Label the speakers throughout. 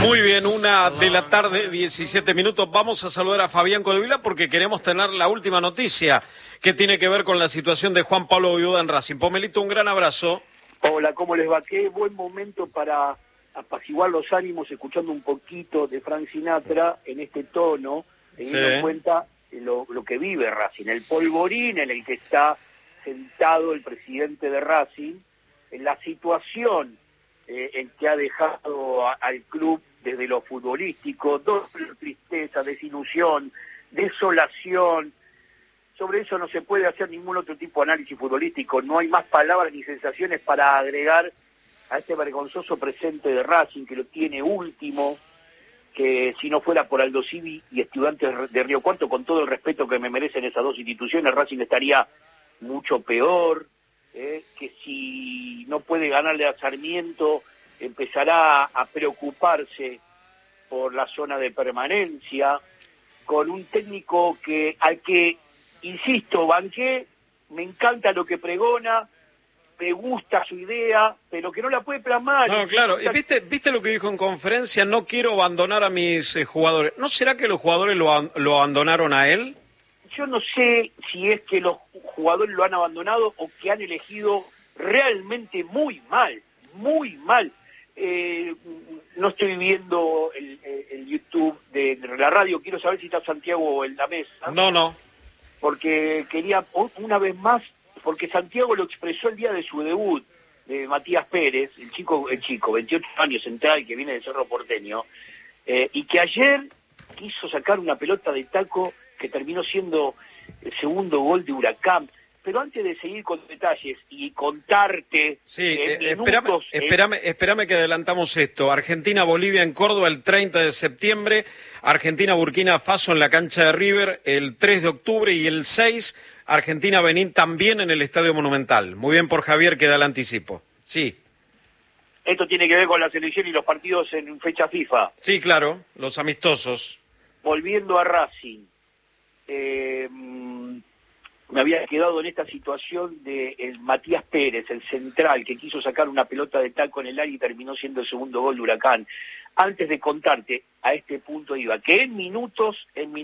Speaker 1: Muy bien, 1:00 p.m, 17 minutos. Vamos a saludar a Fabián Codevila porque queremos tener la última noticia que tiene que ver con la situación de Juan Pablo Voivoda en Racing. Pomelito, un gran abrazo.
Speaker 2: Hola, ¿cómo les va? Qué buen momento para apaciguar los ánimos escuchando un poquito de Frank Sinatra en este tono, teniendo en cuenta lo que vive Racing, el polvorín en el que está sentado el presidente de Racing, en la situación en que ha dejado al club desde lo futbolístico, tristeza, desilusión, desolación. Sobre eso no se puede hacer ningún otro tipo de análisis futbolístico, no hay más palabras ni sensaciones para agregar a este vergonzoso presente de Racing, que lo tiene último, que si no fuera por Aldo Civi y Estudiantes de Río Cuarto, con todo el respeto que me merecen esas dos instituciones, Racing estaría mucho peor, que si no puede ganarle a Sarmiento, empezará a preocuparse por la zona de permanencia, con un técnico al que, insisto, banqué, me encanta lo que pregona, me gusta su idea, pero que no la puede plasmar.
Speaker 1: No, claro, y viste lo que dijo en conferencia, no quiero abandonar a mis jugadores. ¿No será que los jugadores lo abandonaron a él?
Speaker 2: Yo no sé si es que los jugadores lo han abandonado o que han elegido realmente muy mal, muy mal. No estoy viendo el YouTube de la radio, quiero saber si está Santiago en la mesa.
Speaker 1: No.
Speaker 2: Porque quería, una vez más, porque Santiago lo expresó el día de su debut, de Matías Pérez, el chico, 28 años, central, que viene de Cerro Porteño, y que ayer quiso sacar una pelota de taco que terminó siendo el segundo gol de Huracán. Pero antes de seguir con detalles y contarte...
Speaker 1: Sí, espérame que adelantamos esto. Argentina-Bolivia en Córdoba el 30 de septiembre, Argentina-Burkina Faso en la cancha de River el 3 de octubre y el 6, Argentina-Benín también en el Estadio Monumental. Muy bien por Javier que da el anticipo. Sí.
Speaker 2: Esto tiene que ver con la selección y los partidos en fecha FIFA.
Speaker 1: Sí, claro, los amistosos.
Speaker 2: Volviendo a Racing, me había quedado en esta situación de el Matías Pérez, el central, que quiso sacar una pelota de taco en el área y terminó siendo el segundo gol de Huracán. Antes de contarte, a este punto iba, que en minutos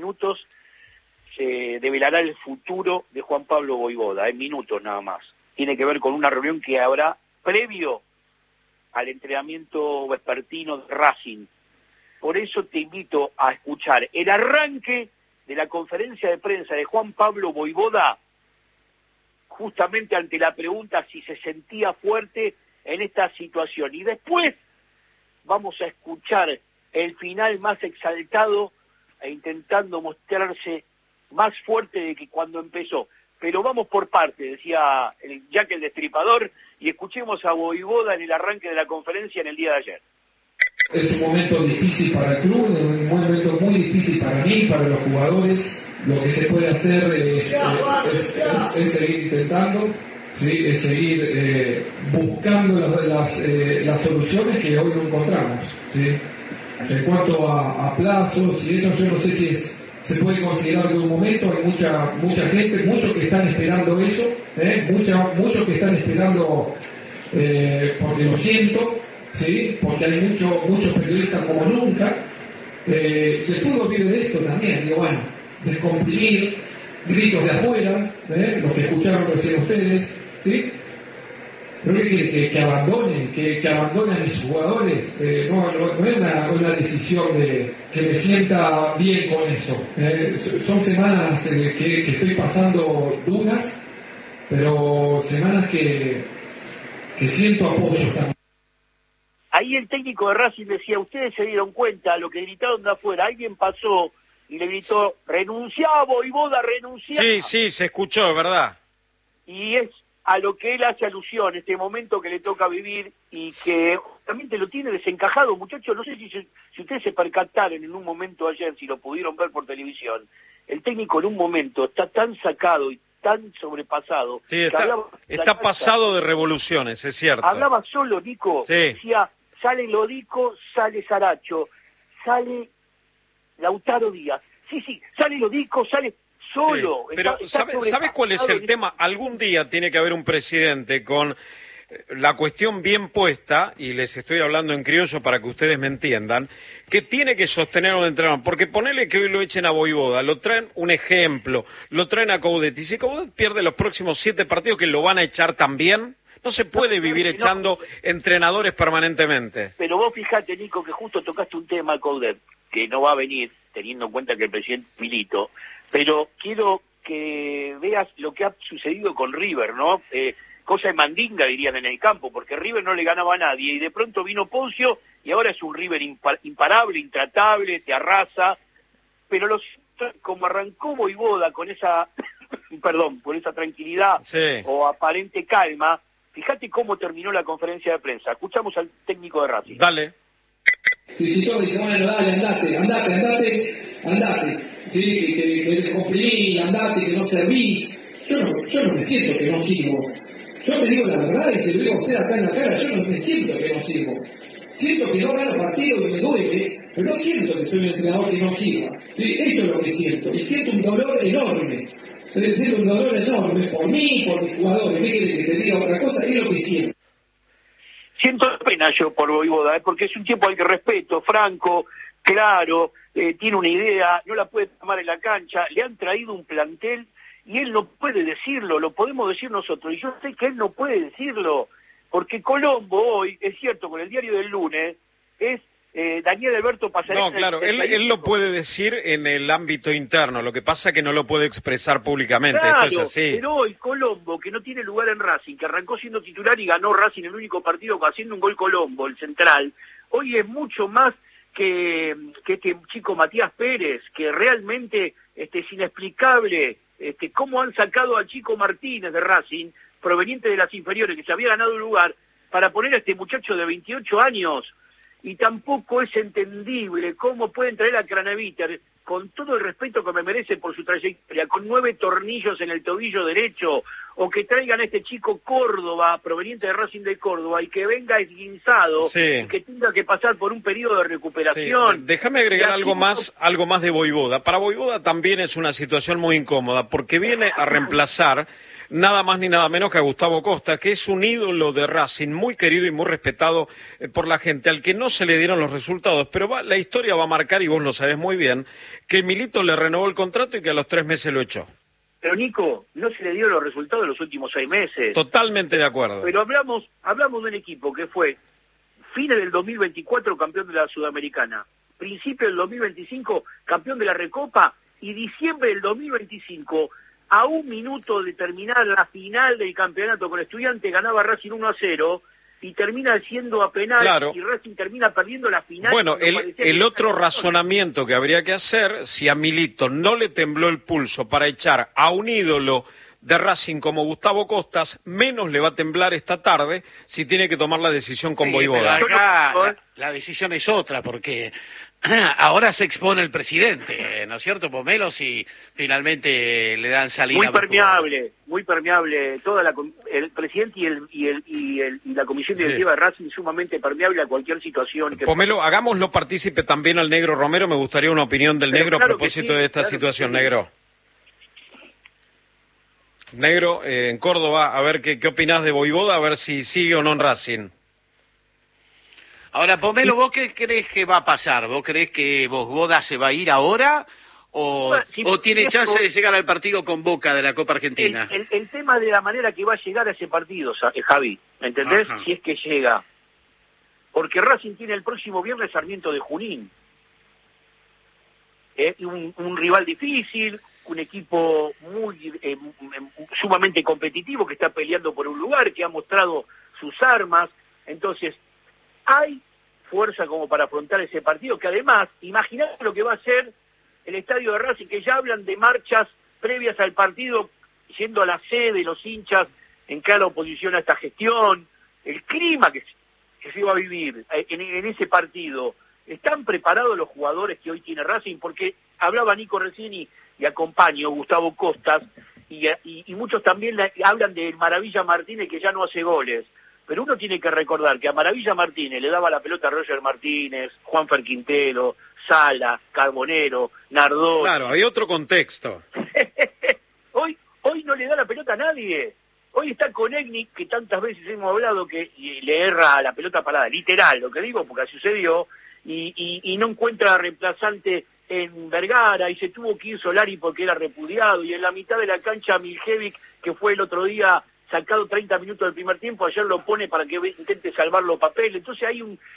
Speaker 2: se develará el futuro de Juan Pablo Voivoda, en minutos nada más. Tiene que ver con una reunión que habrá previo al entrenamiento vespertino de Racing. Por eso te invito a escuchar el arranque de la conferencia de prensa de Juan Pablo Voivoda, justamente ante la pregunta si se sentía fuerte en esta situación. Y después vamos a escuchar el final más exaltado e intentando mostrarse más fuerte de que cuando empezó. Pero vamos por parte, decía Jack el Destripador, y escuchemos a Voivoda en el arranque de la conferencia en el día de ayer.
Speaker 3: Es un momento difícil para el club, un momento muy difícil para mí, para los jugadores. Lo que se puede hacer es seguir intentando, ¿sí? Es seguir buscando las soluciones que hoy no encontramos, ¿sí? En cuanto a plazos y eso, yo no sé si se puede considerar de un momento. Hay mucha gente, muchos que están esperando eso, muchos que están esperando, porque lo siento, ¿sí? Porque hay muchos periodistas como nunca, y el fútbol vive de esto también, digo, bueno, descomprimir, gritos de afuera, lo que escucharon recién ustedes, ¿sí? Pero que abandone a mis jugadores, no es una decisión de que me sienta bien con eso. Son semanas que estoy pasando duras, pero semanas que siento apoyo también.
Speaker 2: Ahí el técnico de Racing decía, ustedes se dieron cuenta, lo que gritaron de afuera, alguien pasó y le gritó, renunciá, Voivoda, renunciá.
Speaker 1: Sí, se escuchó, ¿verdad?
Speaker 2: Y es a lo que él hace alusión, este momento que le toca vivir y que realmente lo tiene desencajado, muchachos. No sé si ustedes se percataron en un momento ayer, si lo pudieron ver por televisión, el técnico en un momento está tan sacado y tan sobrepasado.
Speaker 1: Sí, está pasado de revoluciones, es cierto.
Speaker 2: Hablaba solo, Nico,
Speaker 1: sí.
Speaker 2: Decía, sale Lodico, sale Saracho, sale Lautaro Díaz. Sí, sale Lodico, sale solo.
Speaker 1: Sí, pero ¿sabes cuál es el tema? Algún día tiene que haber un presidente con la cuestión bien puesta, y les estoy hablando en criollo para que ustedes me entiendan, que tiene que sostener a un entrenador, porque ponele que hoy lo echen a Vojvoda, lo traen un ejemplo, lo traen a Coudet, y si Coudet pierde los próximos 7 partidos, que lo van a echar también, no se puede vivir echando entrenadores permanentemente.
Speaker 2: Pero vos fijate, Nico, que justo tocaste un tema, Coudet, que no va a venir, teniendo en cuenta que el presidente Milito, pero quiero que veas lo que ha sucedido con River, ¿no? Cosa de mandinga, dirían en el campo, porque River no le ganaba a nadie, y de pronto vino Poncio, y ahora es un River imparable, intratable, te arrasa, pero como arrancó Vojvoda con esa, perdón, con esa tranquilidad o aparente calma, fíjate cómo terminó la conferencia de prensa. Escuchamos al técnico de Racing.
Speaker 1: Dale.
Speaker 3: Si todo dice, bueno, dale, andate, sí, que te comprimís, andate, que no servís. Yo no me siento que no sirvo. Yo te digo la verdad y se lo digo a usted acá en la cara, yo no me siento que no sirvo. Siento que no gano partido y me duele, pero no siento que soy un entrenador que no sirva. ¿Sí? Eso es lo que siento. Y siento un dolor enorme. Siento un dolor enorme por mí, por mis jugadores. ¿Qué querés que te diga otra cosa? Es lo que siento.
Speaker 2: Siento pena yo por Vojvoda, porque es un tipo al que respeto, franco, claro, tiene una idea, no la puede tomar en la cancha, le han traído un plantel y él no puede decirlo, lo podemos decir nosotros, y yo sé que él no puede decirlo, porque Colombo hoy, es cierto, con el diario del lunes, es Daniel Alberto Pasarela.
Speaker 1: No, claro, él lo puede decir en el ámbito interno, lo que pasa es que no lo puede expresar públicamente,
Speaker 2: claro,
Speaker 1: esto es así.
Speaker 2: Pero hoy Colombo, que no tiene lugar en Racing, que arrancó siendo titular y ganó Racing el único partido haciendo un gol Colombo, el central, hoy es mucho más que este chico Matías Pérez, que realmente es inexplicable cómo han sacado al chico Martínez de Racing, proveniente de las inferiores, que se había ganado un lugar, para poner a este muchacho de 28 años, y tampoco es entendible cómo pueden traer a Craneviter, con todo el respeto que me merece por su trayectoria, con 9 tornillos en el tobillo derecho, o que traigan a este chico Córdoba, proveniente de Racing de Córdoba, y que venga esguinzado, y que tenga que pasar por un periodo de recuperación.
Speaker 1: Sí. Déjame agregar algo más de Vojvoda. Para Vojvoda también es una situación muy incómoda, porque viene a reemplazar nada más ni nada menos que a Gustavo Costa, que es un ídolo de Racing, muy querido y muy respetado por la gente, al que no se le dieron los resultados, pero la historia va a marcar, y vos lo sabés muy bien, que Milito le renovó el contrato y que a los 3 meses lo echó.
Speaker 2: Pero Nico, no se le dieron los resultados en los últimos 6 meses.
Speaker 1: Totalmente de acuerdo.
Speaker 2: Pero hablamos de un equipo que fue fines del 2024 campeón de la Sudamericana, principio del 2025 campeón de la Recopa, y diciembre del 2025, a 1 minuto de terminar la final del campeonato con Estudiantes, ganaba Racing 1-0, y termina siendo a penal, claro. Y Racing termina perdiendo la final.
Speaker 1: Bueno, el otro razonamiento que habría que hacer, si a Milito no le tembló el pulso para echar a un ídolo de Racing como Gustavo Costas, menos le va a temblar esta tarde si tiene que tomar la decisión con Vojvoda.
Speaker 4: Pero acá la decisión es otra, porque ahora se expone el presidente, ¿no es cierto, Pomelo? Si finalmente le dan salida.
Speaker 2: Muy permeable, el presidente y la comisión directiva de Racing, sumamente permeable a cualquier situación.
Speaker 1: Pomelo, hagámoslo partícipe también al Negro Romero, me gustaría una opinión del Negro a propósito de esta situación, Negro. Negro, en Córdoba, a ver qué opinás de Vojvoda, a ver si sigue o no en Racing.
Speaker 4: Ahora, Pomelo, ¿vos qué crees que va a pasar? ¿Vos crees que Vojvoda se va a ir ahora o tiene chance de llegar al partido con Boca de la Copa Argentina?
Speaker 2: El tema de la manera que va a llegar a ese partido, Javi, ¿me entendés? Ajá. Si es que llega. Porque Racing tiene el próximo viernes Sarmiento de Junín. Un rival difícil, un equipo sumamente competitivo, que está peleando por un lugar, que ha mostrado sus armas. Entonces, hay fuerza como para afrontar ese partido, que además, imaginad lo que va a ser el estadio de Racing, que ya hablan de marchas previas al partido, yendo a la sede, los hinchas en clara oposición a esta gestión, el clima que se va a vivir en ese partido. ¿Están preparados los jugadores que hoy tiene Racing? Porque hablaba Nico recién y acompaño Gustavo Costas, y muchos también hablan de Maravilla Martínez, que ya no hace goles. Pero uno tiene que recordar que a Maravilla Martínez le daba la pelota a Roger Martínez, Juanfer Quintero, Sala, Carbonero, Nardoni.
Speaker 1: Claro, hay otro contexto.
Speaker 2: Hoy no le da la pelota a nadie. Hoy está con Egni, que tantas veces hemos hablado que le erra a la pelota parada, literal, lo que digo, porque así sucedió, y no encuentra reemplazante en Vergara, y se tuvo que ir Solari porque era repudiado, y en la mitad de la cancha Miljevic, que fue el otro día sacado 30 minutos del primer tiempo, ayer lo pone para que intente salvar los papeles. Entonces hay un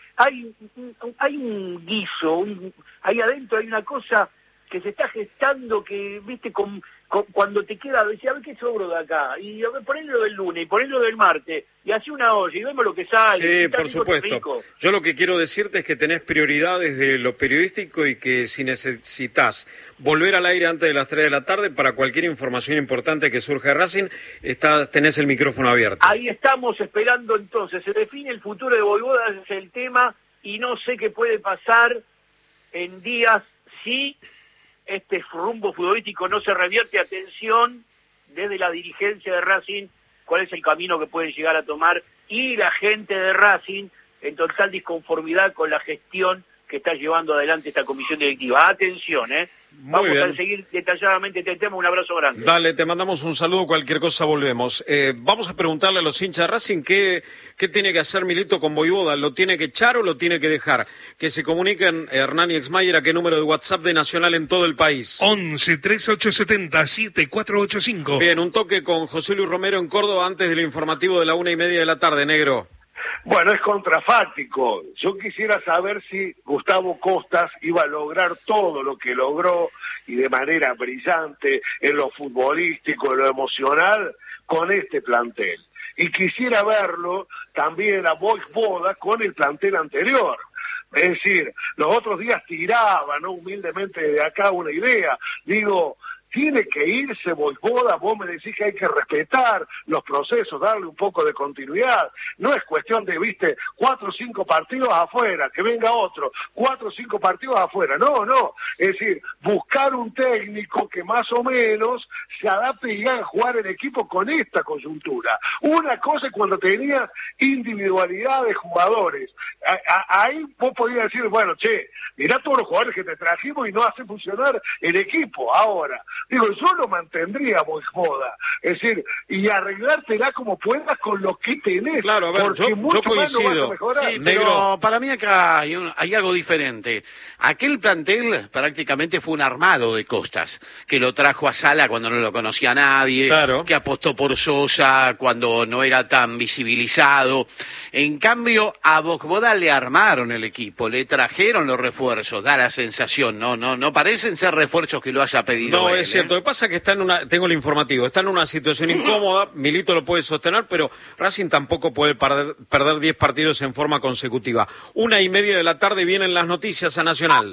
Speaker 2: guiso, ahí adentro hay una cosa que se está gestando, que viste cuando te queda, decía, a ver qué sobro de acá, y a ver, ponelo del lunes, y ponelo del martes, y así una olla, y vemos lo que sale.
Speaker 1: Sí, por supuesto. Yo lo que quiero decirte es que tenés prioridades de lo periodístico y que si necesitas volver al aire antes de las 3 de la tarde para cualquier información importante que surja de Racing, tenés el micrófono abierto.
Speaker 2: Ahí estamos esperando entonces, se define el futuro de Vojvoda, ese es el tema, y no sé qué puede pasar en días si este rumbo futbolístico no se revierte. Atención desde la dirigencia de Racing, cuál es el camino que pueden llegar a tomar, y la gente de Racing en total disconformidad con la gestión que está llevando adelante esta comisión directiva. Atención, vamos a seguir detalladamente este tema. Un abrazo grande.
Speaker 1: Dale, te mandamos un saludo, cualquier cosa volvemos. Vamos a preguntarle a los hinchas de Racing qué tiene que hacer Milito con Vojvoda. ¿Lo tiene que echar o lo tiene que dejar? Que se comuniquen Hernán y Exmayer a qué número de WhatsApp de Nacional en todo el país.
Speaker 5: 11-3870-7485.
Speaker 1: Bien, un toque con José Luis Romero en Córdoba antes del informativo de la 1:30 de la tarde, negro.
Speaker 6: Bueno, es contrafáctico. Yo quisiera saber si Gustavo Costas iba a lograr todo lo que logró y de manera brillante en lo futbolístico, en lo emocional, con este plantel. Y quisiera verlo también a Vojvoda con el plantel anterior. Es decir, los otros días tiraba, ¿no?, humildemente de acá una idea. Digo, tiene que irse Vojvoda, vos me decís que hay que respetar los procesos, darle un poco de continuidad. No es cuestión de, 4 o 5 partidos afuera, que venga otro, 4 o 5 partidos afuera. No. Es decir, buscar un técnico que más o menos se adapte y haga jugar el equipo con esta coyuntura. Una cosa es cuando tenías individualidad de jugadores. Ahí vos podías decir, bueno, mirá todos los jugadores que te trajimos y no hace funcionar el equipo. Ahora, digo, yo lo mantendría Vojvoda, es decir, y arreglártela como puedas con lo que tenés.
Speaker 1: Claro, a ver, yo coincido.
Speaker 4: Sí, pero para mí acá hay algo diferente. Aquel plantel prácticamente fue un armado de Costas, que lo trajo a Sala cuando no lo conocía nadie, claro, que apostó por Sosa cuando no era tan visibilizado. En cambio, a Vojvoda le armaron el equipo, le trajeron los refuerzos, da la sensación, no parecen ser refuerzos que lo haya pedido él.
Speaker 1: Es cierto, lo que pasa es que tengo el informativo, está en una situación incómoda, Milito lo puede sostener, pero Racing tampoco puede perder 10 partidos en forma consecutiva. 1:30 de la tarde vienen las noticias a Nacional.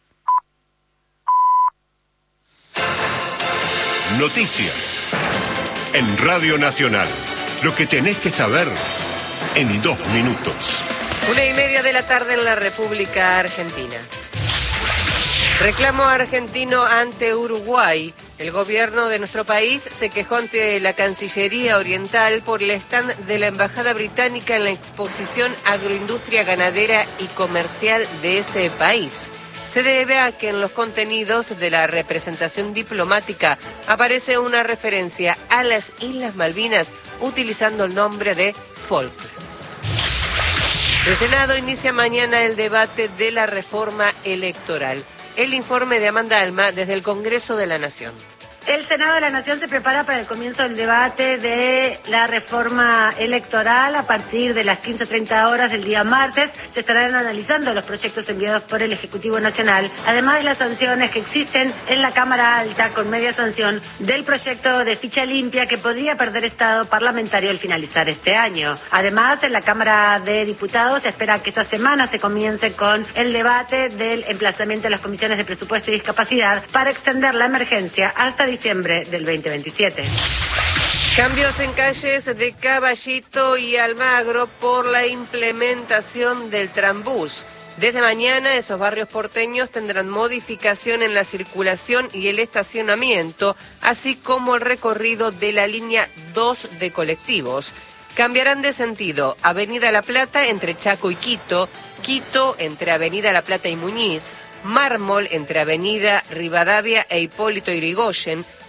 Speaker 5: Noticias en Radio Nacional. Lo que tenés que saber en 2 minutos.
Speaker 7: 1:30 de la tarde en la República Argentina. Reclamo argentino ante Uruguay. El gobierno de nuestro país se quejó ante la Cancillería Oriental por el stand de la Embajada Británica en la exposición Agroindustria Ganadera y Comercial de ese país. Se debe a que en los contenidos de la representación diplomática aparece una referencia a las Islas Malvinas utilizando el nombre de Falklands. El Senado inicia mañana el debate de la reforma electoral. El informe de Amanda Alma desde el Congreso de la Nación.
Speaker 8: El Senado de la Nación se prepara para el comienzo del debate de la reforma electoral. A partir de las 15:30 horas del día martes se estarán analizando los proyectos enviados por el Ejecutivo Nacional, además de las sanciones que existen en la Cámara Alta con media sanción del proyecto de ficha limpia que podría perder estado parlamentario al finalizar este año. Además, en la Cámara de Diputados se espera que esta semana se comience con el debate del emplazamiento de las comisiones de presupuesto y discapacidad para extender la emergencia hasta diciembre del 2027.
Speaker 7: Cambios en calles de Caballito y Almagro por la implementación del Trambús. Desde mañana esos barrios porteños tendrán modificación en la circulación y el estacionamiento, así como el recorrido de la línea 2 de colectivos. Cambiarán de sentido Avenida La Plata entre Chaco y Quito, Quito entre Avenida La Plata y Muñiz, Mármol entre Avenida Rivadavia e Hipólito Yrigoyen,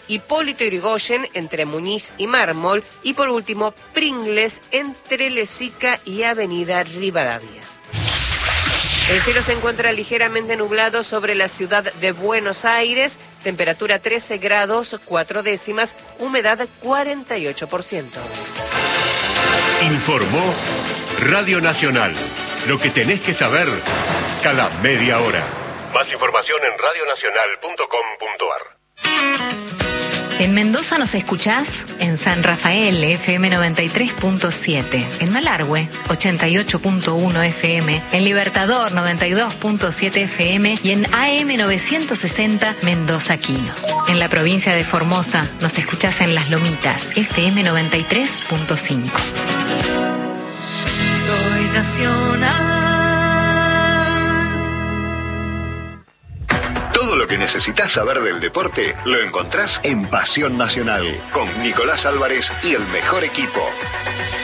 Speaker 7: Hipólito Yrigoyen entre Muñiz y Mármol y por último Pringles entre Lesica y Avenida Rivadavia. El cielo se encuentra ligeramente nublado sobre la ciudad de Buenos Aires, temperatura 13 grados 4 décimas, humedad 48%.
Speaker 5: Informó Radio Nacional, lo que tenés que saber cada media hora. Más información en radionacional.com.ar.
Speaker 9: En Mendoza nos escuchás en San Rafael, FM 93.7, en Malargüe, 88.1 FM, en Libertador, 92.7 FM y en AM 960, Mendoza Quino. En la provincia de Formosa nos escuchás en Las Lomitas, FM 93.5.
Speaker 10: Soy nacional.
Speaker 11: Todo lo que necesitas saber del deporte lo encontrás en Pasión Nacional con Nicolás Álvarez y el mejor equipo.